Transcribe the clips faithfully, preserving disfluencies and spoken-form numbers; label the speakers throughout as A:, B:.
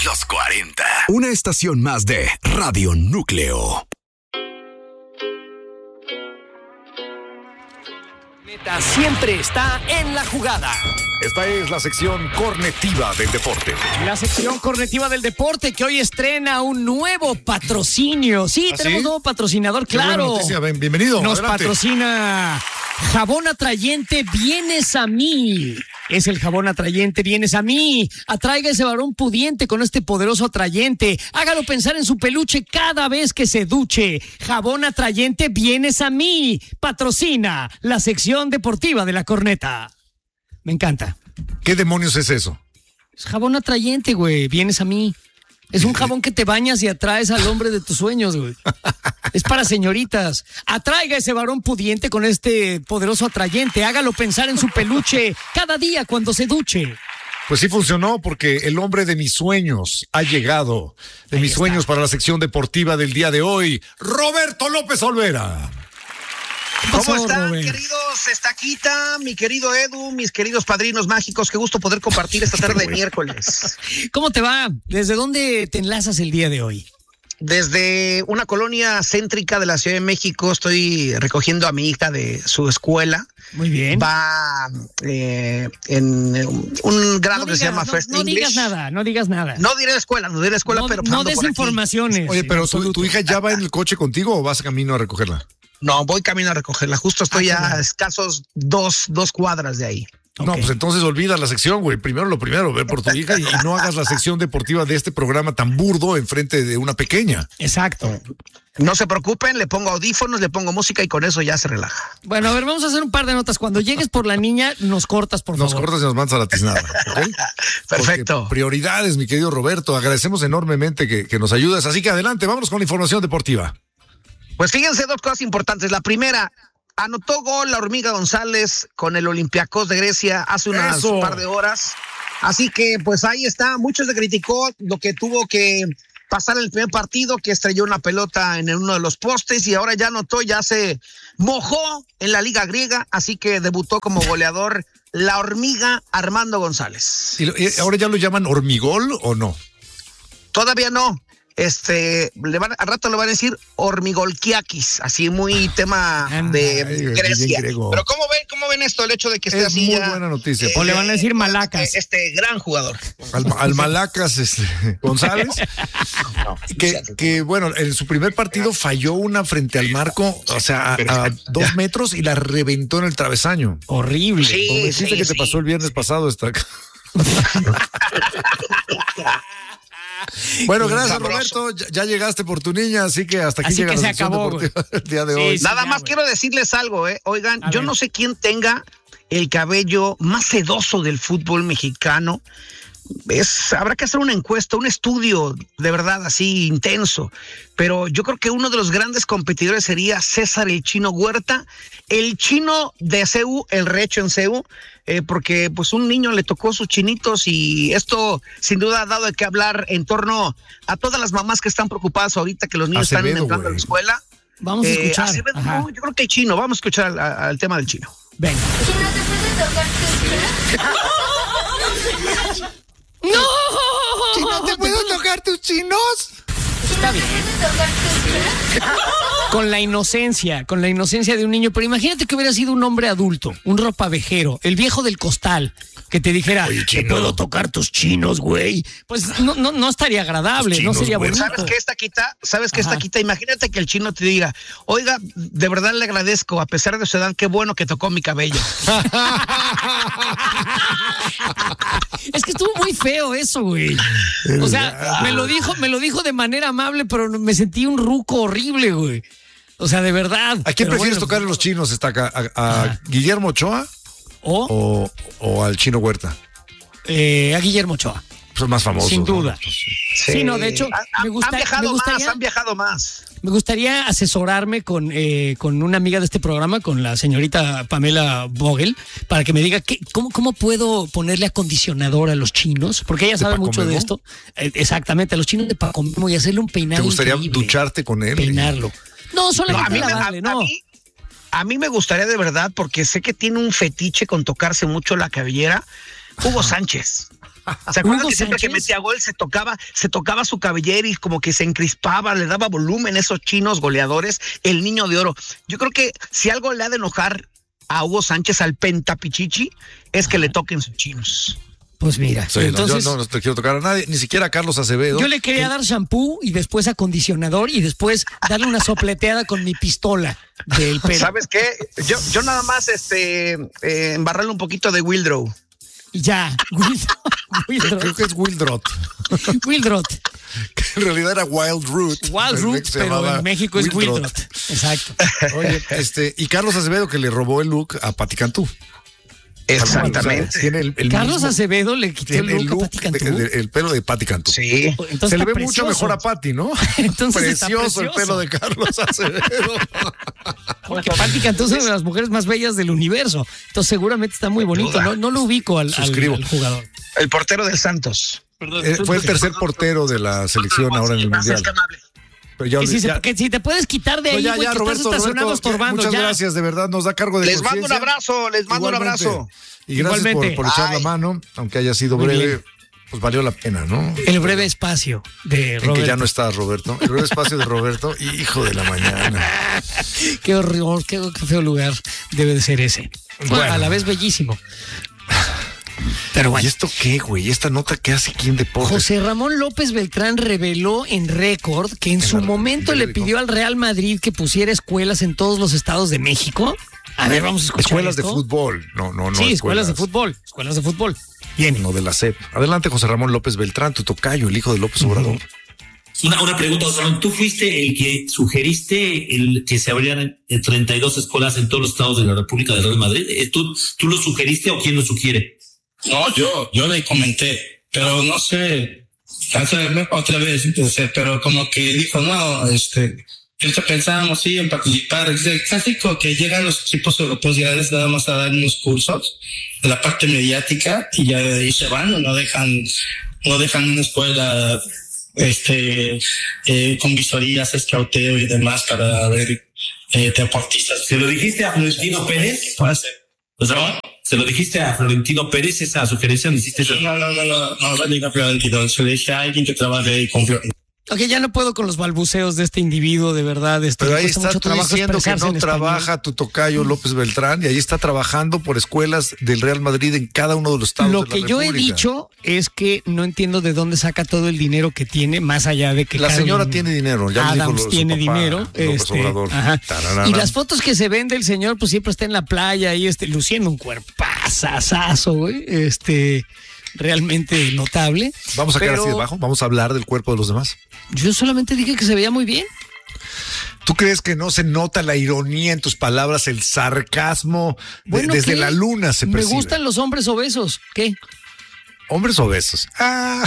A: Los cuarenta. Una estación más de Radio Núcleo.
B: Neta siempre está en la jugada.
C: Esta es la sección cornetiva del deporte.
B: La sección cornetiva del deporte que hoy estrena un nuevo patrocinio. Sí,
C: ¿Ah,
B: tenemos
C: sí?
B: nuevo patrocinador,
C: Qué buena
B: claro.
C: noticia. Bien- bienvenido.
B: Nos
C: adelante.
B: patrocina Jabón Atrayente Vienes a Mí. Es el jabón atrayente Vienes a Mí. Atraiga ese varón pudiente con este poderoso atrayente. Hágalo pensar en su peluche cada vez que se duche. Jabón Atrayente Vienes a Mí. Patrocina la sección deportiva de la corneta. Me encanta.
C: ¿Qué demonios es eso?
B: Es jabón atrayente, güey. Vienes a mí. Es un jabón que te bañas y atraes al hombre de tus sueños, güey. Es para señoritas. Atraiga ese varón pudiente con este poderoso atrayente. Hágalo pensar en su peluche cada día cuando se duche.
C: Pues sí funcionó porque el hombre de mis sueños ha llegado. De
B: Ahí
C: mis
B: está.
C: sueños para la sección deportiva del día de hoy. Roberto López Olvera.
B: ¿Qué
D: ¿Cómo
B: pasó,
D: están,
B: Robert?
D: queridos Estaquita, mi querido Edu, mis queridos padrinos mágicos? Qué gusto poder compartir esta tarde de miércoles.
B: ¿Cómo te va? ¿Desde dónde te enlazas el día de hoy?
D: Desde una colonia céntrica de la Ciudad de México estoy recogiendo a mi hija de su escuela.
B: Muy bien.
D: Va eh, en eh, un grado
B: No
D: que se
B: digas,
D: llama
B: no,
D: First
B: no
D: English.
B: digas nada, no digas nada.
D: No diré la escuela, no diré la escuela,
B: no,
D: pero
B: no
D: pasando
B: des
D: por aquí.
B: informaciones.
C: Oye,
B: en
C: pero tu,
B: absoluto.
C: tu hija ya va en el coche contigo o vas camino a recogerla?
D: No, voy camino a recogerla. Justo estoy
B: Ah, qué
D: a
B: bien.
D: escasos dos, dos cuadras de ahí.
C: No,
B: Ok.
C: pues entonces olvida la sección, güey. Primero lo primero, ver por tu hija y, y no hagas la sección deportiva de este programa tan burdo enfrente de una pequeña.
B: Exacto.
D: No se preocupen, le pongo audífonos, le pongo música y con eso ya se relaja.
B: Bueno, a ver, vamos a hacer un par de notas. Cuando llegues por la niña, nos cortas, por
C: Nos
B: favor.
C: cortas y nos mandas a la tiznada, ¿ok?
D: Perfecto.
C: Porque prioridades, mi querido Roberto. Agradecemos enormemente que, que nos ayudes. Así que adelante, vámonos con la información deportiva.
D: Pues fíjense dos cosas importantes. La primera, anotó gol la Hormiga González con el Olympiacos de Grecia hace unas
C: Eso.
D: par de horas. Así que pues ahí está. Muchos le criticó lo que tuvo que pasar en el primer partido, que estrelló una pelota en uno de los postes y ahora ya anotó, ya se mojó en la Liga Griega. Así que debutó como goleador la Hormiga Armando González.
C: ¿Y, lo- y ahora ya lo llaman hormigol o no?
D: Todavía no. Este, le van, al rato le van a decir Hormigolkiakis, así muy tema de
C: Ay,
D: Grecia.
C: bien griego.
D: Pero ¿cómo ven, cómo ven esto? El hecho de que esté
C: Es
D: así
C: muy
D: ya,
C: buena noticia.
B: O le van a decir malacas.
D: Este gran jugador.
C: Al, al Malacas este, González, que, que bueno, en su primer partido falló una frente al marco, o sea, a, a dos metros y la reventó en el travesaño.
B: Horrible.
D: Sí,
C: Como dijiste
D: sí,
C: que te
D: sí.
C: pasó el viernes pasado esta. Bueno, gracias
D: Sabroso.
C: Roberto, ya, ya llegaste por tu niña, así que hasta aquí
B: Así
C: llega
B: que
C: la
B: se
C: sección
B: acabó,
C: deportiva del día de
B: Sí,
C: hoy.
B: sí.
D: Nada
B: ya,
D: más
B: güey.
D: quiero decirles algo, ¿eh? Oigan,
B: A
D: yo
B: ver.
D: no sé quién tenga el cabello más sedoso del fútbol mexicano. Es, habrá que hacer una encuesta, un estudio de verdad así intenso, pero yo creo que uno de los grandes competidores sería César el Chino Huerta, el chino de C U, el recho en C U, eh, porque pues un niño le tocó sus chinitos y esto sin duda ha dado de qué hablar en torno a todas las mamás que están preocadas ahorita que los niños
C: Acevedo,
D: están entrando a la
C: güey.
D: escuela.
B: Vamos a
D: Eh,
B: escuchar.
D: Acevedo,
B: Ajá.
D: no, yo creo que el chino, vamos a escuchar al, al tema del chino.
B: Venga.
E: Chino, ¿te puedo tocar tus chinos?
B: ¡No!
C: ¿Chino, te puedo tocar tus chinos?
B: Está bien.
E: ¿Te puedo tocar tus chinos?
B: Con la inocencia, con la inocencia de un niño. Pero imagínate que hubiera sido un hombre adulto, un ropavejero, el viejo del costal, que te dijera,
C: Oye,
B: ¿te
C: chino.
B: puedo tocar tus chinos, güey? Pues no, no, no estaría agradable,
C: Tus
B: no
C: chinos,
B: sería
C: güey.
B: bonito.
D: ¿Sabes qué esta quita? ¿Sabes qué esta
B: Ajá.
D: quita? Imagínate que el chino te diga, oiga, de verdad le agradezco, a pesar de su edad, qué bueno que tocó mi cabello.
B: Es que estuvo muy feo eso, güey. O sea, me lo dijo, me lo dijo de manera amable, pero me sentí un ruco horrible, güey. O sea, de verdad.
C: ¿A quién
B: Pero
C: prefieres
B: bueno,
C: tocar a los chinos, Estaca? ¿A, a
B: Ajá.
C: Guillermo Ochoa
B: O
C: o, o al Chino Huerta?
B: eh, a Guillermo Ochoa.
C: Son más famosos.
B: Sin
C: ¿no?
B: duda.
C: Pues,
B: Sí, no, de hecho,
D: Han-
B: me,
D: han,
B: gusta-
D: han viajado
B: me gustaría,
D: más, han viajado más.
B: me gustaría asesorarme con, eh, con una amiga de este programa, con la señorita Pamela Vogel, para que me diga qué, cómo, cómo puedo ponerle acondicionador a los chinos, porque ella
C: ¿De
B: sabe
C: Paco
B: mucho de
C: Memo?
B: esto. Eh, exactamente, a los chinos de Paco Memo y hacerle un peinado
C: ¿Te gustaría
B: increíble.
C: ducharte con él?
B: Peinarlo. No,
D: No, a,
B: solamente
D: mí, me- a-
B: lavarle,
D: a
B: no.
D: mí, a mí me gustaría de verdad, porque sé que tiene un fetiche con tocarse mucho la cabellera, Hugo Sánchez. ¿Se acuerdan
B: Hugo
D: que siempre
B: Sánchez?
D: que metía gol se tocaba, se tocaba su cabellera y como que se encrispaba, le daba volumen a esos chinos goleadores? El niño de oro. Yo creo que si algo le ha de enojar a Hugo Sánchez, al pentapichichi, es que le toquen sus chinos.
B: Pues mira,
C: Sí,
B: entonces
C: no, yo no, no te quiero tocar a nadie, ni siquiera a Carlos Acevedo.
B: yo le quería dar shampoo y después acondicionador y después darle una sopleteada con mi pistola del pelo.
D: ¿Sabes qué? Yo, yo nada más este eh, embarrarle un poquito de Wildrow.
B: Y ya, Wildrot.
C: Creo
B: Wildrot.
C: que es Wildrot,
B: Wildrot.
C: que en realidad era Wild Root.
B: Wild Root,
C: Se
B: pero
C: llamaba
B: en México es
C: Wildrot.
B: Wildrot. Exacto.
C: Oye, este, y Carlos Acevedo que le robó el look a Pati Cantú.
D: Exactamente.
C: Tiene el, el
B: Carlos
C: mismo-
B: Acevedo le quitó el
C: tiene el
B: look a
C: look
B: Pati Cantú.
C: de- de- el pelo de Pati Cantú.
D: Sí.
B: Entonces
C: Se le
B: está
C: ve mucho
B: precioso.
C: mejor a Pati, ¿no?
B: Entonces está
C: precioso el
B: precioso.
C: pelo de Carlos Acevedo.
B: Porque Pati Cantú es una de las mujeres más bellas del universo. Entonces seguramente está muy bonito.
D: Duda.
B: No, no lo ubico al, al,
C: Suscribo.
B: al jugador.
D: El portero del Santos.
C: Eh, fue el tercer portero de la selección ahora en el Mundial. Pero ya,
B: Que si, se-
C: ya-
B: que si te puedes quitar de
C: no,
B: ahí,
C: ya,
B: güey,
C: ya,
B: que
C: Roberto,
B: estás estacionado
C: Roberto,
B: estorbando.
C: muchas
B: ya.
C: gracias, de verdad, nos da cargo de
D: Les mando un
C: conciencia.
D: abrazo, les mando un
C: Igualmente.
D: abrazo.
C: Y gracias por,
B: Igualmente.
C: por echar la
D: Ay.
C: mano, aunque haya sido
B: Muy
C: breve,
B: bien.
C: pues valió la pena, ¿no?
B: El breve espacio de
C: En
B: Roberto.
C: que ya no está Roberto. El breve espacio de Roberto, hijo de la mañana.
B: Qué horror, qué, qué feo lugar debe de ser ese.
C: Bueno.
B: A la vez bellísimo. Pero
C: ¿Y
B: bueno.
C: esto qué, güey? ¿Esta nota qué hace aquí en Deportes?
B: José Ramón López Beltrán reveló en récord que en
C: En
B: su
C: la-
B: momento le
C: periódico.
B: pidió al Real Madrid que pusiera escuelas en todos los estados de México. A ver, vamos a escuchar
C: Escuelas de
B: esto.
C: fútbol. No, no, no.
B: Sí, escuelas de fútbol. Escuelas de fútbol. Bien.
C: No de la S E P. Adelante, José Ramón López Beltrán, tu tocayo, el hijo de López Obrador.
F: Una, una pregunta, José Ramón. ¿Tú fuiste el que sugeriste el que se abrieran eh, treinta y dos escuelas en todos los estados de la República del Real Madrid? Eh, ¿Tú, ¿Tú lo sugeriste o quién lo sugiere?
G: No, yo, yo le comenté, pero no sé, hacerme otra vez, entonces, pero como que dijo, no, este, esto pensábamos sí en participar, es el clásico que llegan los equipos europeos ya les nada más a dar unos cursos de la parte mediática y ya de ahí se van, no dejan, no dejan una escuela, este, eh, con visorías, escauteo y demás para ver, eh, deportistas.
F: ¿Se lo dijiste a Florentino Pérez? José Ramón, ¿se lo dijiste a Florentino Pérez esa sugerencia? ¿Le hiciste eso?
G: No, no, no, no, no, no, diga Florentino, se le dije a alguien que trabaje ahí con Florentino.
B: Ok, ya no puedo con los balbuceos de este individuo, de verdad. Este,
C: Pero
B: le
C: ahí
B: cuesta
C: está
B: mucho
C: tú
B: trabajo
C: diciendo que
B: expresarse
C: no
B: en español.
C: trabaja tu tocayo López Beltrán y ahí está trabajando por escuelas del Real Madrid en cada uno de los estados
B: Lo
C: de la
B: que yo he
C: República.
B: dicho es que no entiendo de dónde saca todo el dinero que tiene, más allá de que
C: La
B: Carmen
C: señora tiene dinero, ya me dijo
B: Adams
C: lo- su
B: tiene
C: papá,
B: dinero.
C: López
B: este,
C: Obrador.
B: ajá.
C: Tararara.
B: Y las fotos que se ven del señor, pues siempre está en la playa ahí, este, luciendo un cuerpazazazo, güey, este, realmente notable.
C: Vamos a quedar
B: Pero
C: así debajo, vamos a hablar del cuerpo de los demás.
B: Yo solamente dije que se veía muy bien.
C: ¿Tú crees que no se nota la ironía en tus palabras, el sarcasmo? De-
B: Bueno,
C: desde
B: ¿qué?
C: la luna se
B: Me
C: percibe.
B: gustan los hombres obesos. ¿Qué?
C: Hombres obesos. Ah,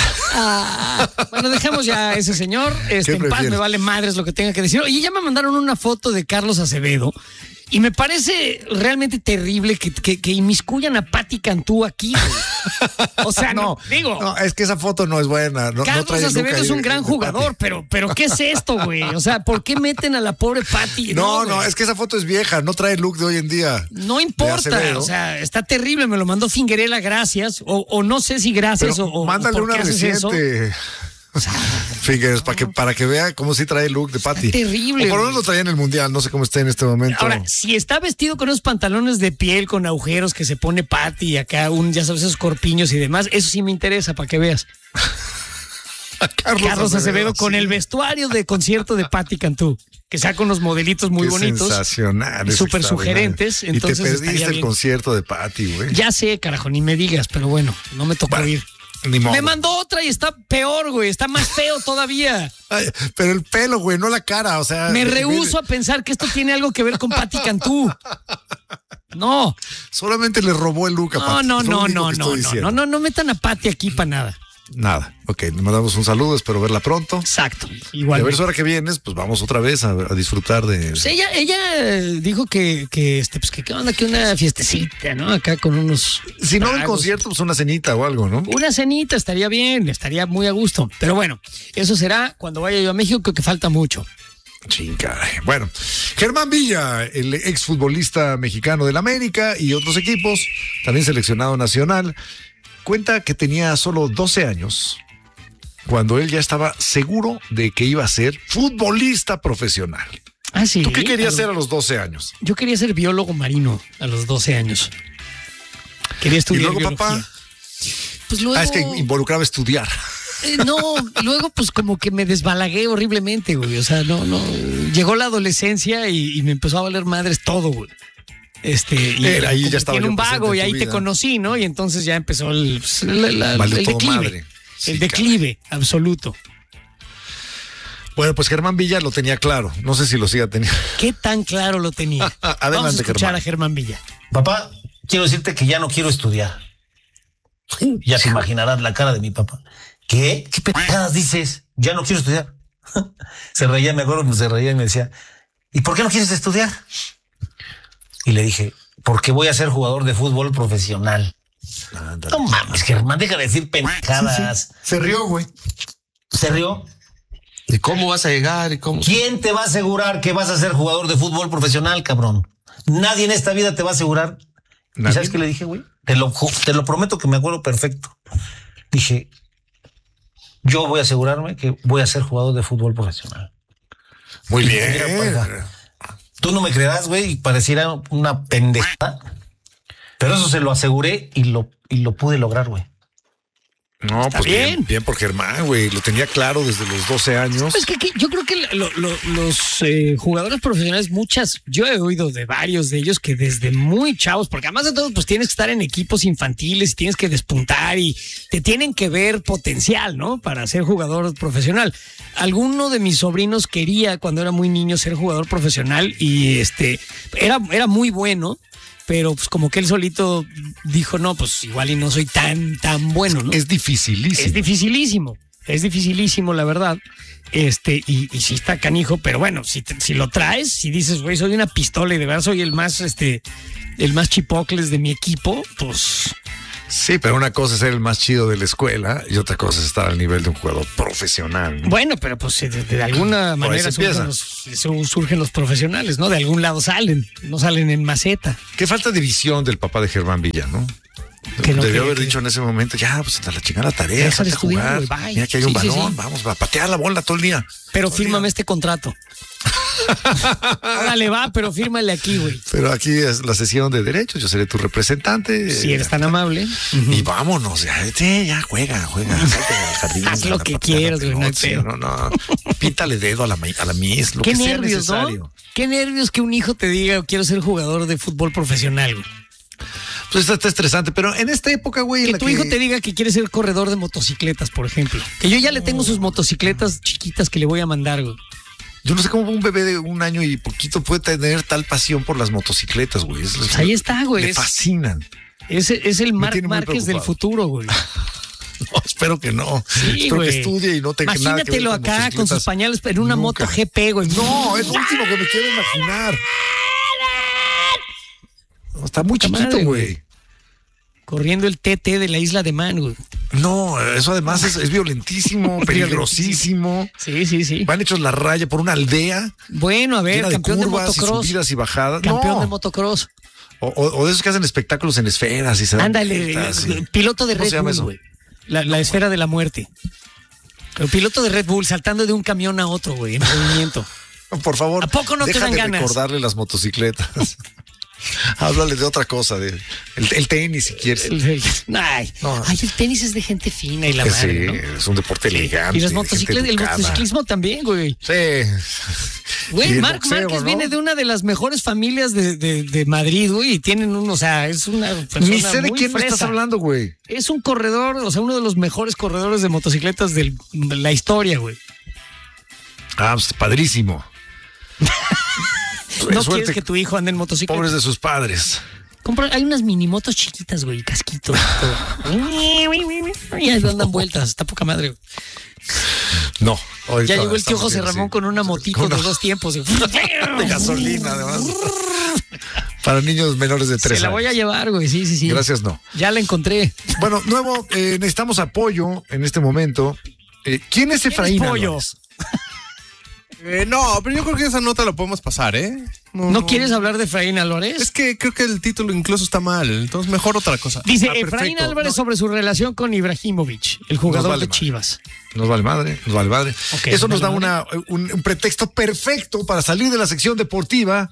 B: Ah, bueno, dejemos ya a ese señor. Este,
C: ¿Qué
B: en paz,
C: prefieres?
B: me vale madres lo que tenga que decir. Oye, ya me mandaron una foto de Carlos Acevedo y me parece realmente terrible que, que, que inmiscuyan a Pati Cantú aquí. güey. O sea, no, digo.
C: no, es que esa foto no es buena. No, no
B: Carlos
C: trae el look
B: Acevedo
C: ahí
B: es un
C: de-
B: gran
C: de Pati.
B: jugador, pero, pero ¿qué es esto, güey? O sea, ¿por qué meten a la pobre Pati?
C: No, no,
B: güey.
C: es que esa foto es vieja, no trae el look de hoy en día.
B: No
C: de
B: importa,
C: Acevedo.
B: o sea, está terrible, me lo mandó Fingerela, gracias, o, o no sé si gracias
C: Pero
B: o, o
C: mándale
B: ¿por qué
C: una
B: haces eso?
C: reciente. Fingers, para que, para que vea cómo sí trae el look de Pati.
B: terrible,
C: O por lo
B: güey.
C: menos lo traía en el mundial, no sé cómo está en este momento.
B: Ahora, si está vestido con esos pantalones de piel con agujeros que se pone Pati y acá un, ya sabes, esos corpiños y demás, eso sí me interesa para que veas.
C: Carlos,
B: Carlos Acevedo con
C: sí.
B: el vestuario de concierto de Pati Cantú, que saca unos modelitos muy
C: Qué
B: bonitos.
C: sensacional. es
B: súper
C: extraordinario.
B: sugerentes, entonces
C: y te
B: estaría
C: perdiste el
B: bien.
C: concierto de Pati, güey.
B: Ya sé, carajo, ni me digas, pero bueno, no me tocó
C: Bueno,
B: ir.
C: Ni modo.
B: Me mandó otra y está peor, güey, está más feo todavía.
C: Ay, pero el pelo, güey, no la cara, o sea.
B: Me
C: en
B: rehúso
C: vez de-
B: a pensar que esto tiene algo que ver con Pati Cantú. No,
C: Solamente le robó el look a
B: no,
C: Pati.
B: no,
C: es lo
B: no,
C: único
B: no,
C: que
B: no,
C: estoy
B: no,
C: diciendo.
B: no, no, no metan a Pati aquí para nada.
C: Nada. Ok, le mandamos un saludo, espero verla pronto.
B: Exacto,
C: Y
B: igual.
C: a ver si ahora que vienes, pues vamos otra vez a, a disfrutar de.
B: Pues ella, ella eh, dijo que, que este, pues que qué onda, que una fiestecita, ¿no? Acá con unos.
C: Si no del
B: tragos.
C: concierto, pues una cenita o algo, ¿no?
B: Una cenita estaría bien, estaría muy a gusto. Pero bueno, eso será cuando vaya yo a México, creo que falta mucho.
C: Chinga. Bueno, Germán Villa, el exfutbolista mexicano del América y otros equipos, también seleccionado nacional, cuenta que tenía solo doce años cuando él ya estaba seguro de que iba a ser futbolista profesional.
B: Ah, sí.
C: ¿Tú qué querías
B: a
C: ser a los doce años?
B: Yo quería ser biólogo marino a los doce años. Quería estudiar
C: ¿Y luego,
B: biología.
C: papá?
B: Pues luego...
C: Ah, es que involucraba estudiar.
B: Eh, no, luego pues como que me desbalagué horriblemente, güey. O sea, no, no. Llegó la adolescencia y, y me empezó a valer madres todo, güey. Este, y
C: Era, ahí ya estaba
B: en un
C: yo presente
B: vago
C: en
B: y
C: tu
B: ahí te
C: vida.
B: conocí, ¿no? Y entonces ya empezó el, pues, la- la-
C: Valió
B: el
C: todo
B: declive.
C: madre. Sí,
B: el declive absoluto.
C: Bueno, pues Germán Villa lo tenía claro. No sé si lo siga teniendo.
B: ¿Qué tan claro lo tenía?
C: Adelante,
B: Vamos a escuchar
C: Germán.
B: a Germán Villa.
H: Papá, quiero decirte que ya no quiero estudiar. Ya te imaginarás la cara de mi papá. ¿Qué? ¿Qué pendejadas dices? Ya no quiero estudiar. Se reía, me acuerdo que se reía y me decía, ¿y por qué no quieres estudiar? Y le dije, porque voy a ser jugador de fútbol profesional. No mames, Germán, deja de decir pendejadas.
C: Se rió, güey.
H: ¿Se rió?
I: ¿Y cómo vas a llegar? ¿Y cómo?
H: ¿Quién te va a asegurar que vas a ser jugador de fútbol profesional, cabrón? Nadie en esta vida te va a asegurar. ¿Y
C: ¿Nadie?
H: sabes qué le dije, güey? Te lo, ju- te lo prometo que me acuerdo perfecto. Dije, yo voy a asegurarme que voy a ser jugador de fútbol profesional.
C: Muy
H: Mira,
C: bien.
H: paga. Tú no me creerás, güey, y pareciera una pendejada. Pero eso se lo aseguré y lo, y lo pude lograr, güey.
C: No, pues bien.
B: bien.
C: bien, por Germán, güey. Lo tenía claro desde los doce años.
B: Es que, que yo creo que lo- lo- los eh, jugadores profesionales, muchas, yo he oído de varios de ellos que desde muy chavos, porque además de todo, pues tienes que estar en equipos infantiles y tienes que despuntar y te tienen que ver potencial, ¿no? Para ser jugador profesional. Alguno de mis sobrinos quería, cuando era muy niño, ser jugador profesional y este era, era muy bueno. Pero pues como que él solito dijo, no, pues igual y no soy tan, tan bueno, ¿no?
C: Es dificilísimo.
B: Es dificilísimo, es dificilísimo, la verdad. Este, y, y sí está canijo, pero bueno, si, te- si lo traes, si dices, güey, soy una pistola y de verdad soy el más, este, el más chipocles de mi equipo, pues
C: Sí, pero una cosa es ser el más chido de la escuela y otra cosa es estar al nivel de un jugador profesional, ¿no?
B: bueno, pero pues de, de alguna
C: Por ahí
B: manera
C: se
B: surgen
C: empieza.
B: los, su- surgen los profesionales, ¿no? De algún lado salen, no salen en maceta.
C: Qué falta de visión del papá de Germán Villa, ¿no?
B: Que no
C: Debió
B: quiere
C: haber
B: que-
C: dicho en ese momento, ya, pues a la chingada la tarea,
B: Deja de
C: salte a
B: estudiar,
C: jugar.
B: güey, bye.
C: Mira que hay un
B: Sí, sí,
C: balón,
B: sí.
C: vamos, va a patear la bola todo el día.
B: Pero
C: Todo el
B: fírmame
C: día.
B: este contrato. Órale, va, pero fírmale aquí, güey.
C: Pero aquí es la sesión de derechos, yo seré tu representante.
B: Si eres tan amable.
C: Y vámonos, ya, sí, ya juega, juega. salte al jardín,
B: Haz lo
C: anda
B: que
C: a patear la
B: quieras, güey, no hay
C: pelota, sí,
B: pedo.
C: no, no. Píntale dedo a la, ma- a la miss, lo
B: Qué
C: que sea
B: nervios,
C: necesario.
B: ¿no? Qué nervios que un hijo te diga quiero ser jugador de fútbol profesional, güey.
C: Pues está, está estresante, pero en esta época, güey, en
B: Que
C: la
B: tu
C: que-
B: hijo te diga que quiere ser corredor de motocicletas, por ejemplo. Que yo ya le tengo sus motocicletas chiquitas que le voy a mandar, güey.
C: Yo no sé cómo un bebé de un año y poquito puede tener tal pasión por las motocicletas, güey. Es-
B: Pues ahí está, güey.
C: Me
B: Es,
C: fascinan.
B: es, es el Marc
C: tiene muy
B: Márquez del
C: preocupado.
B: futuro, güey.
C: No, espero que no.
B: Sí,
C: espero
B: güey.
C: que estudie y no tenga nada que ver
B: Imagínatelo
C: con
B: acá con sus
C: motocicletas.
B: pañales en una
C: Nunca.
B: moto G P, güey.
C: No, es lo último que me quiero imaginar. No, está muy
B: Puta
C: chiquito,
B: madre,
C: güey.
B: Corriendo el T T de la isla de Man, güey.
C: No, eso además es, es violentísimo, peligrosísimo.
B: Sí, sí, sí.
C: Van hechos la raya por una aldea
B: Bueno, a ver,
C: llena de
B: campeón de
C: curvas y
B: motocross.
C: subidas y bajadas.
B: Campeón
C: No.
B: de motocross.
C: O, o- o de esos que hacen espectáculos en esferas y se dan
B: Ándale,
C: vueltas y-
B: piloto de
C: ¿Cómo se
B: Red
C: llama
B: Bull,
C: eso?
B: güey. La, la esfera de la muerte. El piloto de Red Bull saltando de un camión a otro, güey, en movimiento.
C: Por favor,
B: ¿A poco no te
C: deja
B: dan
C: de
B: ganas?
C: recordarle las motocicletas. Háblale de otra cosa, de el, el tenis si quieres.
B: El- el- ay,
C: No.
B: ay, el tenis es de gente fina y la
C: Sí,
B: madre, ¿no?
C: es un deporte elegante.
B: Y las
C: de
B: motocicletas,
C: gente
B: el
C: educada.
B: motociclismo también, güey.
C: Sí. Y
B: Güey,
C: el
B: Marc
C: boxeo,
B: Márquez
C: ¿no?
B: viene de una de las mejores familias de, de, de Madrid, güey, y tienen un, o sea, es una persona
C: Ni sé de
B: muy
C: quién me
B: fresa.
C: estás hablando, güey.
B: Es un corredor, o sea, uno de los mejores corredores de motocicletas del- de la historia, güey.
C: Ah, pues, padrísimo.
B: No
C: Suerte,
B: quieres que tu hijo ande en motocicleta.
C: pobres de sus padres.
B: Compra, hay unas minimotos chiquitas, güey, casquitos. todo. Y ahí andan vueltas, está poca madre, güey.
C: No. ahorita
B: Ya llegó el tío
C: estamos
B: José
C: bien,
B: Ramón
C: sí.
B: con una motito
C: Con
B: de
C: una-
B: dos tiempos. güey.
C: de gasolina, además. Para niños menores de tres
B: Se la
C: años.
B: voy a llevar, güey, sí, sí, sí.
C: Gracias, no.
B: Ya la encontré.
C: Bueno, nuevo, eh, necesitamos apoyo en este momento. Eh, ¿Quién es Efraín
B: pollo?
C: Álvarez?
J: Eh, no, pero yo creo que esa nota la podemos pasar, ¿eh?
B: ¿No, ¿No quieres hablar de Efraín Álvarez?
J: Es que creo que el título incluso está mal, entonces mejor otra cosa.
B: Dice
C: Ah,
B: Efraín
C: perfecto.
B: Álvarez
C: No.
B: sobre su relación con Ibrahimovic, el jugador
C: Nos vale
B: de
C: madre.
B: Chivas.
C: Nos vale madre, nos vale madre.
B: Ok,
C: Eso
B: nos
C: nos da
B: vale
C: una, un, un pretexto perfecto para salir de la sección deportiva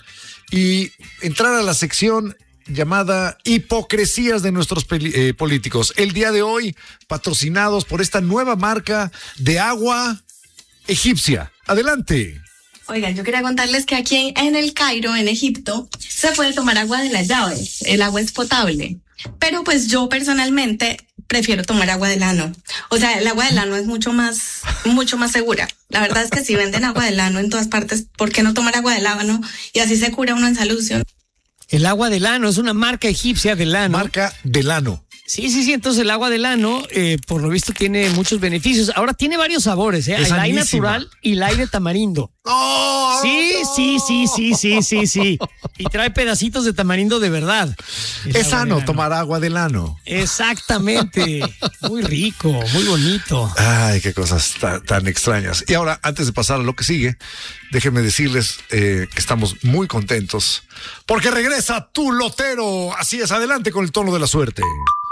C: y entrar a la sección llamada Hipocresías de nuestros peli- eh, políticos. El día de hoy, patrocinados por esta nueva marca de agua egipcia. Adelante.
K: Oigan, yo quería contarles que aquí en el Cairo, en Egipto, se puede tomar agua de la llave. El agua es potable. Pero pues yo personalmente prefiero tomar agua del ano. O sea, el agua del ano es mucho más, mucho más segura. La verdad es que si venden agua del ano en todas partes, ¿por qué no tomar agua del ano? Y así se cura uno en salud. ¿Sí?
B: El agua del ano es una marca egipcia del ano.
C: Marca del ano.
B: Sí, sí, sí. Entonces el agua del ano, eh, por lo visto, tiene muchos beneficios. Ahora tiene varios sabores, ¿eh?
C: Es
B: El aire
C: sanísima.
B: natural y el aire tamarindo.
C: ¡Oh!
B: Sí, sí, sí, sí, sí, sí, sí. Y trae pedacitos de tamarindo de verdad. El
C: Es
B: agua
C: sano
B: del ano.
C: tomar agua del ano.
B: Exactamente. Muy rico, muy bonito.
C: Ay, qué cosas tan, tan extrañas. Y ahora, antes de pasar a lo que sigue, déjenme decirles eh, que estamos muy contentos porque regresa Tu Lotero. Así es, adelante con el tono de la suerte.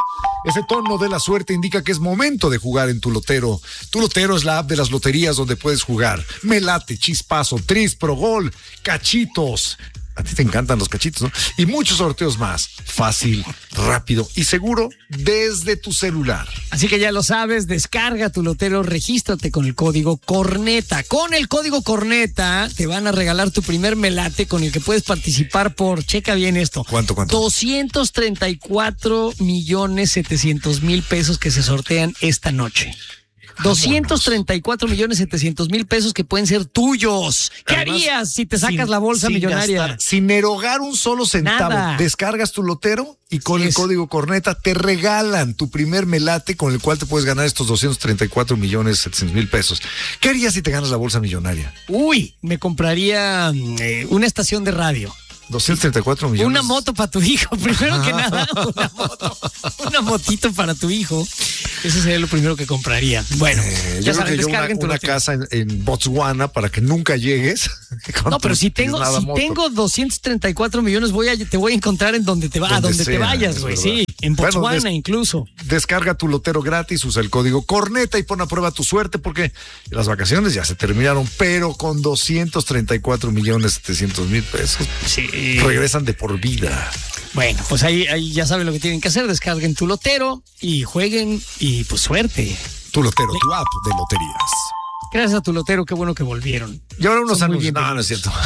C: Ese tono de la suerte indica que es momento de jugar en Tu Lotero. Tu Lotero es la app de las loterías donde puedes jugar Melate, Chispazo, Tris, Pro Gol, Cachitos. A ti te encantan los cachitos, ¿no? Y muchos sorteos más. Fácil, rápido y seguro desde tu celular.
B: Así que ya lo sabes, descarga Tu Lotero, regístrate con el código CORNETA. Con el código CORNETA te van a regalar tu primer melate con el que puedes participar por, checa bien esto.
C: ¿Cuánto, cuánto?
B: doscientos treinta y cuatro millones setecientos mil pesos que se sortean esta noche. doscientos treinta y cuatro millones setecientos mil pesos que pueden ser tuyos. ¿Qué
C: Además,
B: harías si te sacas
C: sin-
B: la bolsa
C: sin
B: millonaria?
C: gastar, sin erogar un solo centavo.
B: Nada.
C: Descargas Tu Lotero y con
B: Así
C: el
B: es.
C: código Corneta te regalan tu primer melate con el cual te puedes ganar estos doscientos treinta y cuatro millones setecientos mil pesos. ¿Qué harías si te ganas la bolsa millonaria?
B: Uy, me compraría eh, una estación de radio.
C: doscientos treinta y cuatro millones.
B: Una moto para tu hijo, primero que nada, una moto, una motito para tu hijo. Eso sería lo primero que compraría. Bueno,
C: Eh,
B: ya
C: yo creo
B: saben,
C: que yo una,
B: descarguen Tu
C: una
B: Lotero.
C: casa en, en Botswana para que nunca llegues. con
B: No, pero
C: tu
B: si tengo,
C: tiznada
B: si
C: moto.
B: tengo doscientos treinta y cuatro millones, voy a, te voy a encontrar en donde te va, a
C: Donde
B: donde te
C: sea,
B: vayas,
C: es
B: güey.
C: verdad.
B: Sí, en
C: Bueno,
B: Botswana
C: des-
B: incluso.
C: Descarga Tu Lotero gratis, usa el código Corneta y pon a prueba tu suerte porque las vacaciones ya se terminaron, pero con doscientos treinta y cuatro millones setecientos mil pesos
B: Sí.
C: regresan de por vida.
B: Bueno, pues ahí, ahí ya saben lo que tienen que hacer. Descarguen Tu Lotero y jueguen y pues suerte.
C: Tu Lotero, tu app de loterías.
B: Gracias a Tu Lotero, qué bueno que volvieron.
C: Y ahora unos
B: Son muy
C: anuncios. No, no es cierto.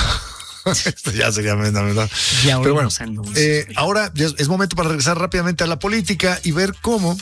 C: Esto ya sería la verdad.
B: Y ahora
C: Pero bueno,
B: unos anuncios.
C: eh, ahora ya es, es momento para regresar rápidamente a la política y ver cómo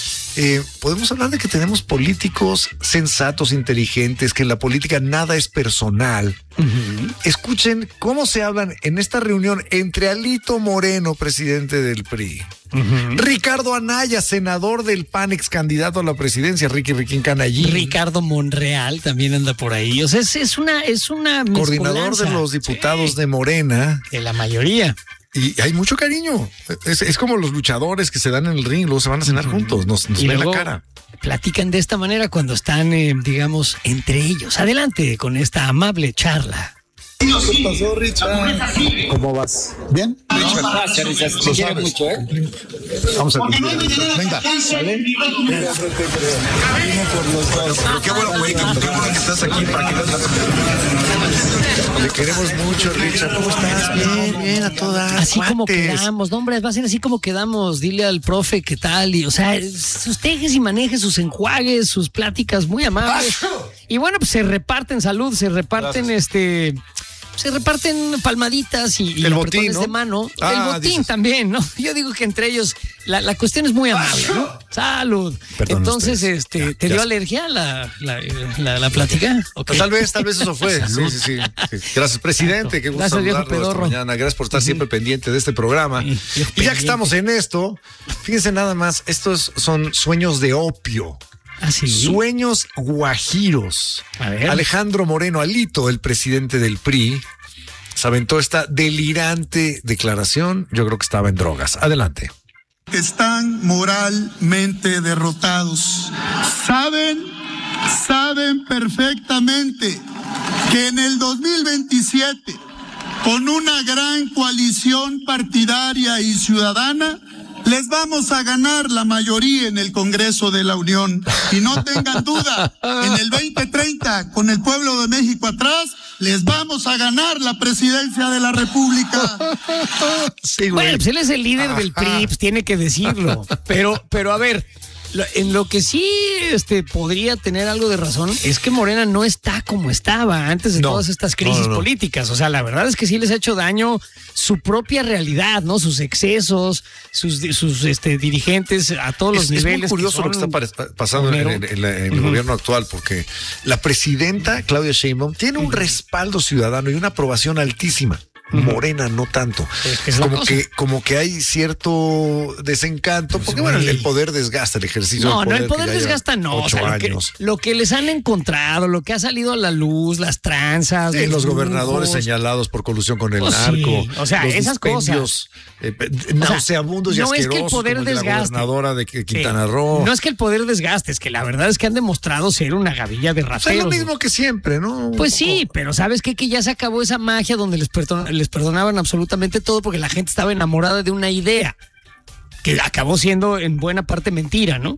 C: eh, podemos hablar de que tenemos políticos sensatos, inteligentes, que en la política nada es personal.
B: Ujú.
C: Escuchen cómo se hablan en esta reunión entre Alito Moreno, presidente del P R I,
B: Ujú.
C: Ricardo Anaya, senador del P A N, ex candidato a la presidencia, Ricky Riquín Canallín,
B: Ricardo Monreal también anda por ahí. O sea, es, es una, es una
C: coordinador
B: mezcolanza.
C: de los diputados
B: Sí,
C: de Morena.
B: de la mayoría.
C: Y hay mucho cariño. Es, es como los luchadores que se dan en el ring, luego se van a cenar juntos, nos, nos
B: Y
C: ven la
B: luego
C: cara.
B: platican de esta manera cuando están, eh, digamos, entre ellos. Adelante con esta amable charla.
L: ¿Qué pasó, Richard? ¿Cómo vas? ¿Bien?
M: Gracias, Richard. Te quiero mucho, ¿eh?
C: Vamos a cumplir. Venga.
L: ¿Sale? Venga, frente, creo. Uno por los dos.
C: Pero qué bueno, güey, qué, qué bueno que estás aquí para que te queremos mucho, Richard. ¿Cómo estás? Bien, bien, a todas.
B: Así como
C: cuates.
B: quedamos, no, hombre, va a ser así como quedamos. Dile al profe qué tal. Y, o sea, sus tejes y manejes, sus enjuagues, sus pláticas muy amables. Y bueno, pues se reparten salud, se reparten este. Se reparten palmaditas y, y
C: El
B: apretones
C: botín, ¿no?
B: de mano.
C: Ah,
B: el botín
C: dices.
B: también, ¿no? Yo digo que entre ellos la, la cuestión es muy amable, ¿no? Salud.
C: Perdón
B: Entonces,
C: ustedes.
B: este,
C: Ya,
B: ¿te
C: ya
B: dio
C: sé.
B: alergia la, la, la, la plática? Ok.
C: Pues tal vez, tal vez eso fue. Sí, sí, sí, sí. Gracias, presidente. Qué gusto
B: Gracias, viejo
C: saludarlo esta
B: pedorro.
C: mañana. Gracias por estar siempre pendiente de este programa.
B: Sí,
C: Y
B: viejo
C: ya que
B: pendiente.
C: estamos en esto, fíjense nada más, estos son sueños de opio.
B: ¿Ah, sí?
C: Sueños guajiros.
B: A ver.
C: Alejandro Moreno Alito, el presidente del P R I, se aventó esta delirante declaración. Yo creo que estaba en drogas. Adelante.
L: Están moralmente derrotados. Saben, saben perfectamente
N: que en el dos mil veintisiete, con una gran coalición partidaria y ciudadana, les vamos a ganar la mayoría en el Congreso de la Unión. Y no tengan duda, en el veinte treinta, con el pueblo de México atrás, les vamos a ganar la presidencia de la República.
B: Sí, güey. Bueno, pues él es el líder del P R I, pues tiene que decirlo. Pero, pero a ver, lo- en lo que sí este, podría tener algo de razón es que Morena no está como estaba antes de
C: No,
B: todas estas crisis
C: no, no, no.
B: políticas. O sea, la verdad es que sí les ha hecho daño su propia realidad, ¿no? Sus excesos, sus, sus este, dirigentes a todos los
C: Es, es
B: niveles.
C: muy curioso lo que está
B: son-
C: pare- pasando en, en- en la- en el
B: Ujú.
C: gobierno actual, porque la presidenta Claudia Sheinbaum tiene un respaldo ciudadano y una aprobación altísima. Morena no tanto.
B: Es que es la
C: como
B: cosa.
C: que como que hay cierto desencanto, porque bueno, el, el poder desgasta el ejercicio.
B: No,
C: del
B: no, el
C: que
B: poder
C: ya lleva
B: desgasta no. O
C: Ocho
B: sea, lo, que,
C: años.
B: lo que les han encontrado, lo que ha salido a la luz, las tranzas.
C: Sí, los
B: lujos.
C: gobernadores señalados por colusión con el
B: Pues sí,
C: narco.
B: o sea,
C: los
B: esas
C: dispendios, eh, nauseabundos y
B: no es que el
C: asquerosos,
B: poder
C: como el de la
B: desgaste.
C: gobernadora de
B: Sí.
C: Quintana Roo.
B: No es que el poder desgaste, es que la verdad es que han demostrado ser una gavilla de
C: O sea,
B: rateros.
C: es lo mismo que siempre, ¿no?
B: Pues sí, pero ¿sabes qué? Que ya se acabó esa magia donde les, perdon- les perdonaban absolutamente todo porque la gente estaba enamorada de una idea que acabó siendo en buena parte mentira, ¿no?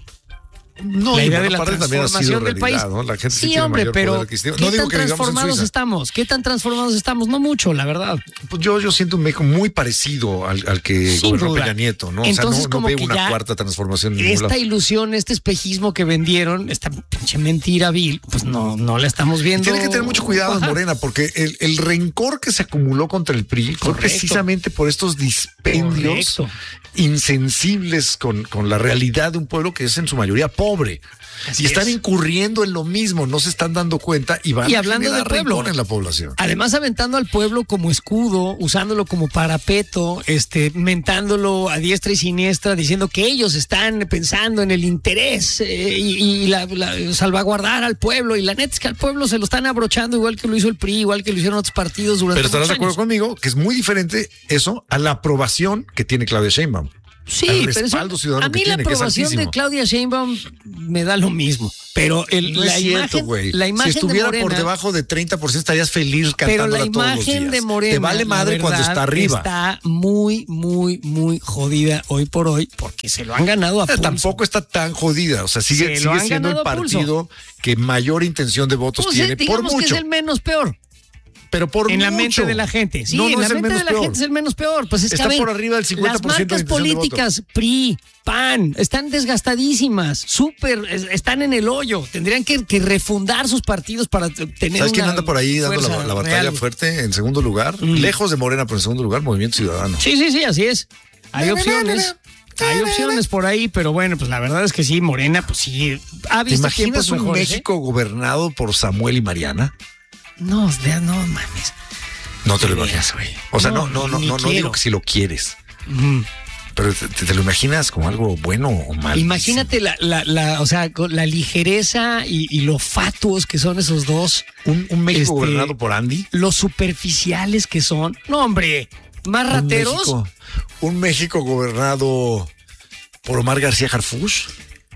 C: No,
B: la
C: y
B: idea
C: buena
B: de la
C: parte también ha sido
B: transformación del
C: realidad,
B: país.
C: ¿no? La gente sí
B: sí,
C: tiene
B: hombre,
C: mayor
B: pero
C: poder adquisitivo.
B: ¿qué
C: No digo
B: tan
C: que vivamos en
B: transformados
C: Suiza.
B: estamos? ¿Qué tan transformados estamos? No mucho, la verdad.
C: Pues yo, yo siento un México muy parecido al, al que
B: Sin
C: gobernó
B: duda.
C: Peña Nieto, ¿no?
B: Entonces,
C: o sea, no, no
B: como
C: veo
B: que
C: una
B: ya
C: cuarta transformación en ningún
B: Esta
C: lado.
B: ilusión, este espejismo que vendieron, esta pinche mentira vil, pues no, no la estamos viendo.
C: Tiene que tener mucho cuidado,
B: Ajá.
C: Morena, porque el, el rencor que se acumuló contra el P R I fue
B: Correcto.
C: precisamente por estos dispendios
B: Correcto.
C: insensibles con, con la realidad de un pueblo que es en su mayoría pobre.
B: Así
C: y están
B: es.
C: incurriendo en lo mismo, no se están dando cuenta y van
B: Y
C: a
B: hablando
C: generar
B: del pueblo.
C: rencor en la población.
B: Además, aventando al pueblo como escudo, usándolo como parapeto, este, mentándolo a diestra y siniestra, diciendo que ellos están pensando en el interés eh, y, y la, la- salvaguardar al pueblo. Y la neta es que al pueblo se lo están abrochando igual que lo hizo el P R I, igual que lo hicieron otros partidos durante
C: Pero estarás de
B: muchos
C: acuerdo
B: años.
C: conmigo que es muy diferente eso a la aprobación que tiene Claudia Sheinbaum.
B: Sí,
C: al
B: pero
C: respaldo
B: eso,
C: ciudadano
B: a mí
C: que
B: la
C: tiene, que es
B: aprobación de
C: altísimo.
B: Claudia Sheinbaum me da lo mismo. Pero el,
C: No
B: la,
C: es cierto,
B: imagen,
C: güey.
B: la imagen
C: si estuviera
B: de Morena,
C: por debajo de treinta por ciento estarías feliz
B: pero
C: cantándola
B: la
C: todos los
B: imagen
C: días.
B: de Morena,
C: Te vale madre
B: la
C: cuando
B: verdad,
C: está arriba.
B: está muy, muy, muy jodida hoy por hoy porque se lo han ganado a
C: Eh,
B: pulso.
C: Tampoco está tan jodida. O sea, sigue,
B: Se lo
C: sigue
B: han
C: siendo el
B: ganado a pulso.
C: partido que mayor intención de votos
B: Pues,
C: tiene
B: eh,
C: por
B: digamos que
C: mucho.
B: es el menos peor.
C: Pero por
B: en la
C: mucho.
B: mente de la gente. Sí,
C: No, no
B: en la
C: es el
B: mente de
C: menos
B: la
C: peor.
B: gente es el menos peor. Pues es que,
C: Está
B: a ver,
C: por arriba del cincuenta por ciento
B: las marcas
C: de intención de
B: políticas, P R I, P A N, están desgastadísimas, súper, es- están en el hoyo. Tendrían que, que refundar sus partidos para t- tener
C: ¿Sabes quién
B: una
C: anda por ahí dando la,
B: fuerza
C: la batalla
B: real.
C: fuerte en segundo lugar? Lejos de Morena, pero en segundo lugar, Movimiento Ciudadano.
B: Sí, sí, sí, así es. Hay opciones. Hay opciones por ahí, pero bueno, pues la verdad es que sí, Morena, pues sí, ha
C: ¿Te
B: visto
C: imaginas
B: tiempos
C: un
B: mejores, ¿eh?
C: México gobernado por Samuel y Mariana?
B: No, de- no mames.
C: No te lo
B: Ni
C: imaginas,
B: ideas,
C: güey. O sea, no,
B: No,
C: no, no,
B: ni
C: no, no
B: quiero.
C: digo que si lo quieres.
B: Ujú.
C: Pero te, te- te lo imaginas como algo bueno o malo.
B: Imagínate la, la, la, o sea, con la ligereza y, y lo fatuos que son esos dos.
C: Un, un México
B: Este,
C: gobernado por Andy.
B: Los superficiales que son. No, hombre, más
C: Un
B: rateros.
C: México, un México gobernado por Omar García Harfuch.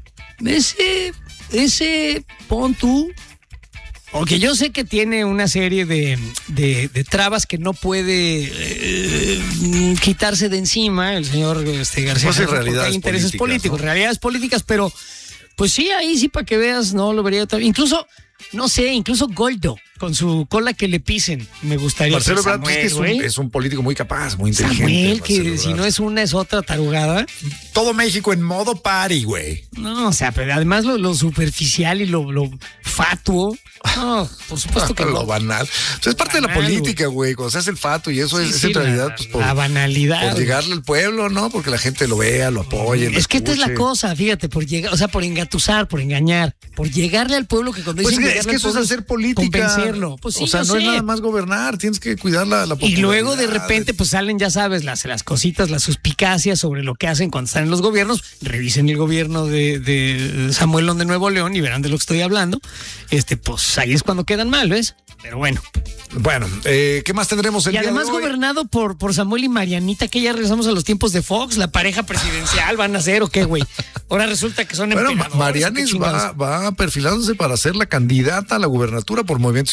B: Ese, ese, pon tú. Aunque yo sé que tiene una serie de, de, de trabas que no puede eh, quitarse de encima el señor este, García.
C: Pues en
B: Harfuch, porque
C: realidades
B: hay intereses
C: políticas,
B: políticos,
C: ¿no?
B: realidades políticas, pero pues sí, ahí sí para que veas, no lo vería tan. Incluso, no sé, incluso Goldo, con su cola que le pisen, me gustaría.
C: Marcelo
B: que
C: Ebrard pues, que es, un,
B: güey.
C: es un político muy capaz, muy inteligente.
B: Samuel, que
C: Marcelo
B: si
C: Ebrard.
B: no es una, es otra tarugada.
C: Todo México en modo party, güey.
B: No, o sea, pero además lo, lo superficial y lo, lo fatuo. No, por supuesto que
C: Lo
B: no.
C: banal. O sea, es parte de la
B: Banal,
C: política, güey. Cuando se hace el fato y eso
B: Sí,
C: es, es
B: sí,
C: en
B: la-
C: realidad pues, por,
B: la banalidad.
C: por llegarle al pueblo, ¿no? Porque la gente lo vea, lo apoye. lo
B: Es que esta es la
C: escuche.
B: cosa, fíjate, por llegar, o sea, por engatusar, por engañar, por llegarle al pueblo que cuando
C: Pues
B: dicen
C: es que,
B: llegarle
C: es que
B: al
C: eso es
B: pueblo
C: hacer política.
B: convencerlo. Pues sí,
C: o sea,
B: yo
C: no es
B: sé.
C: nada más gobernar, tienes que cuidar la, la
B: Y luego de
C: popularidad.
B: repente pues salen, ya sabes, las, las cositas, las suspicacias sobre lo que hacen cuando están en los gobiernos. Revisen el gobierno de, de Samuel de Nuevo León y verán de lo que estoy hablando. Este, pues ahí es cuando quedan mal, ¿ves? Pero bueno.
C: Bueno, eh, ¿qué más tendremos el
B: Y
C: día de
B: además
C: hoy?
B: gobernado por, por Samuel y Marianita, que ya regresamos a los tiempos de Fox, la pareja presidencial, ¿van a ser o qué, güey? Ahora resulta que son
C: Bueno, Ma-
B: emperadores,
C: Marianis
B: ¿qué chingados?
C: va, va perfilándose para ser la candidata a la gubernatura por Movimiento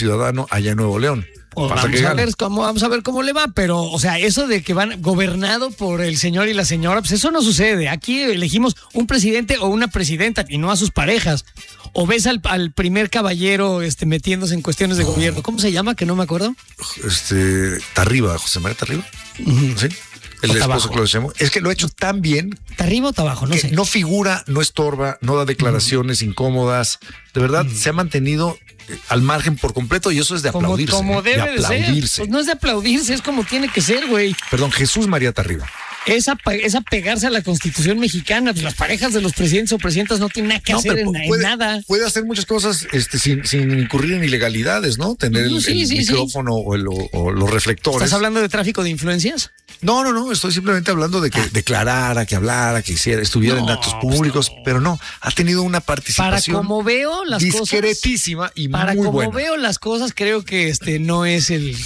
C: Ciudadano allá en Nuevo León.
B: Pues vamos,
C: que
B: a ver cómo, vamos a ver cómo le va, pero, o sea, eso de que van gobernado por el señor y la señora, pues eso no sucede. Aquí elegimos un presidente o una presidenta y no a sus parejas. O ves al, al primer caballero este, metiéndose en cuestiones de gobierno. ¿Cómo se llama? Que no me acuerdo.
C: Este, Tarriba, José María Tarriba. Uh-huh. Sí. El
B: o
C: esposo
B: tabajo.
C: que lo decimos. Es que lo ha hecho tan bien.
B: ¿Tarriba o tabajo? No sé.
C: No figura, no estorba, no da declaraciones uh-huh. incómodas. De verdad, uh-huh. se ha mantenido al margen por completo y eso es de
B: como,
C: aplaudirse.
B: Como debe
C: de aplaudirse.
B: de ser. Pues no es de aplaudirse, es como tiene que ser, güey.
C: Perdón, Jesús María Tarriba.
B: Es, a, es apegarse a la Constitución mexicana. Pues las parejas de los presidentes o presidentas no tienen nada que no, hacer en,
C: puede,
B: en nada.
C: Puede hacer muchas cosas este, sin, sin incurrir en ilegalidades, ¿no? Tener
B: sí,
C: el,
B: sí,
C: el
B: sí,
C: micrófono
B: sí.
C: O, el, o, o los reflectores.
B: ¿Estás hablando de tráfico de influencias?
C: No, no, no. Estoy simplemente hablando de que ah. declarara, que hablara, que hiciera, estuviera no, en actos públicos, pues no. pero no. Ha tenido una participación
B: para como veo las
C: discretísima
B: cosas,
C: y
B: para
C: muy
B: como
C: buena.
B: veo las cosas, creo que este no es el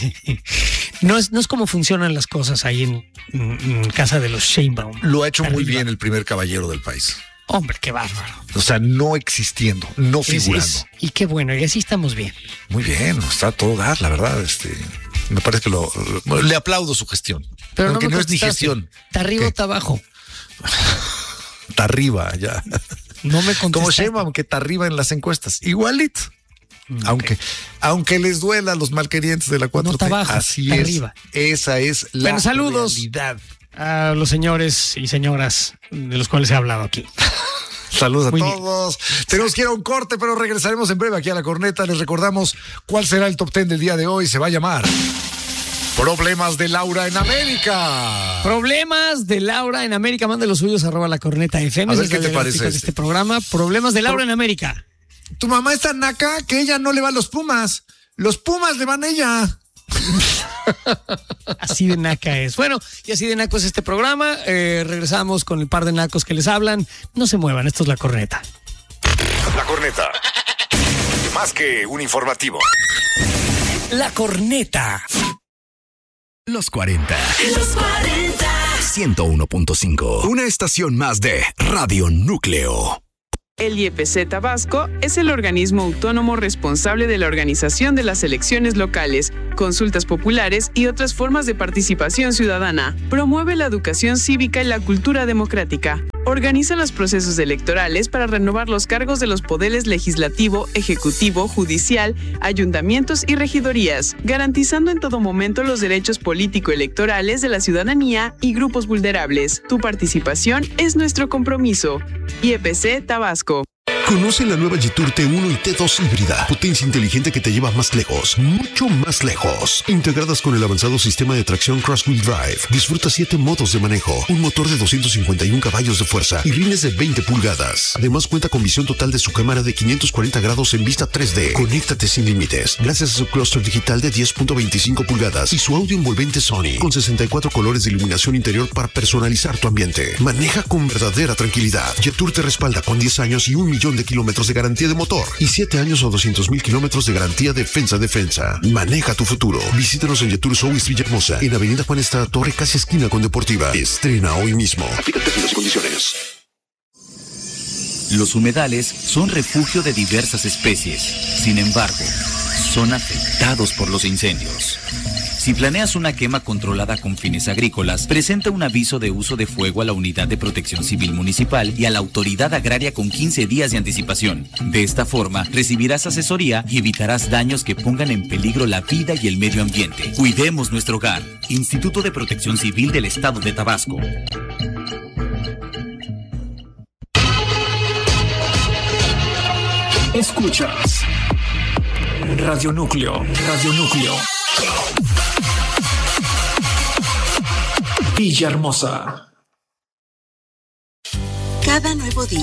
B: no es no es como funcionan las cosas ahí en, en casa de los Sheinbaum.
C: Lo ha hecho
B: Arriba.
C: Muy bien el primer caballero del país.
B: Hombre, qué bárbaro.
C: O sea, no existiendo, no figurando.
B: Es, es, y qué bueno, y así estamos bien.
C: Muy bien, está a todo dar, la verdad. Este, me parece que lo, lo le aplaudo su gestión.
B: Pero
C: aunque
B: no,
C: no es ni gestión.
B: ¿Está arriba o está abajo?
C: Está arriba, ya.
B: No me contestaste.
C: Como Sheinbaum, que está arriba en las encuestas. Igualito. Okay. Aunque, aunque les duela a los malquerientes de la cuatro T,
B: no está abajo,
C: así
B: está
C: es.
B: Arriba.
C: Esa es la
B: bueno, saludos
C: realidad.
B: A los señores y señoras de los cuales he hablado aquí.
C: Saludos a
B: Muy
C: todos. Bien. Tenemos que ir a un corte, pero regresaremos en breve aquí a La Corneta. Les recordamos cuál será el top ten del día de hoy. Se va a llamar Problemas de Laura en América.
B: Problemas de Laura en América. Mande los suyos, arroba La Corneta F M.
C: A ver qué te parece
B: este? este programa. Problemas de Laura Pro- en América.
C: Tu mamá es tan naca que ella no le va a los Pumas. Los Pumas le van a ella.
B: Así de naca es. Bueno, y así de naco es este programa. Eh, regresamos con el par de nacos que les hablan. No se muevan, esto es La Corneta.
A: La Corneta. Más que un informativo.
B: La Corneta.
A: Los cuarenta.
E: Los cuarenta.
A: ciento uno punto cinco. Una estación más de Radio Núcleo.
O: El I E P C Tabasco es el organismo autónomo responsable de la organización de las elecciones locales, consultas populares y otras formas de participación ciudadana. Promueve la educación cívica y la cultura democrática. Organiza los procesos electorales para renovar los cargos de los poderes legislativo, ejecutivo, judicial, ayuntamientos y regidorías, garantizando en todo momento los derechos político-electorales de la ciudadanía y grupos vulnerables. Tu participación es nuestro compromiso. I E P C Tabasco.
P: Conoce la nueva Jetour T uno y T dos híbrida. Potencia inteligente que te lleva más lejos, mucho más lejos. Integradas con el avanzado sistema de tracción Cross-Wheel Drive. Disfruta siete modos de manejo, un motor de doscientos cincuenta y uno caballos de fuerza y rines de veinte pulgadas. Además cuenta con visión total de su cámara de quinientos cuarenta grados en vista tres D. Conéctate sin límites gracias a su clúster digital de diez punto veinticinco pulgadas y su audio envolvente Sony con sesenta y cuatro colores de iluminación interior para personalizar tu ambiente. Maneja con verdadera tranquilidad. Jetour te respalda con diez años y un millón de kilómetros de garantía de motor y siete años o doscientos mil kilómetros de garantía defensa-defensa. Maneja tu futuro. Visítanos en Jetour South Villahermosa, en Avenida Juan Estrada Torre, casi esquina con Deportiva. Estrena hoy mismo. Aplica términos y condiciones.
Q: Los humedales son refugio de diversas especies. Sin embargo, son afectados por los incendios. Si planeas una quema controlada con fines agrícolas, presenta un aviso de uso de fuego a la Unidad de Protección Civil Municipal y a la Autoridad Agraria con quince días de anticipación. De esta forma, recibirás asesoría y evitarás daños que pongan en peligro la vida y el medio ambiente. Cuidemos nuestro hogar. Instituto de Protección Civil del Estado de Tabasco.
R: Escuchas Radio Núcleo, Radio Núcleo. Villahermosa.
S: Cada nuevo día